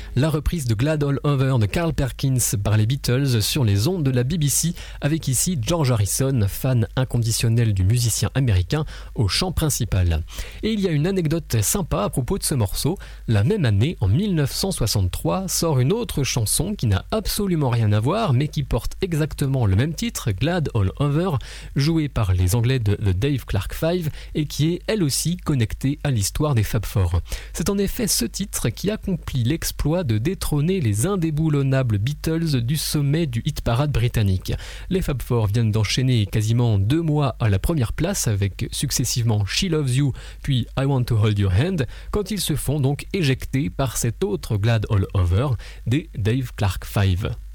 la reprise de Glad All Over de Carl Perkins par les Beatles sur les ondes de la BBC, avec ici George Harrison, fan inconditionnel du musicien américain, au chant principal. Et il y a une anecdote sympa à propos de ce morceau. La même année, en 1963, sort une autre chanson qui n'a absolument rien à voir, mais qui porte exactement le même titre, Glad All Over, jouée par les Anglais de The Dave Clark 5 et qui est elle aussi connectée à l'histoire des Fab Four. C'est en effet ce titre qui accomplit l'exploit de détrôner les indéboulonnables Beatles du sommet du hit-parade britannique. Les Fab Four viennent d'enchaîner quasiment 2 mois à la première place avec successivement She Loves You puis I Want to Hold Your Hand, quand ils se font donc éjecter par cet autre Glad All Over des Dave Clark 5.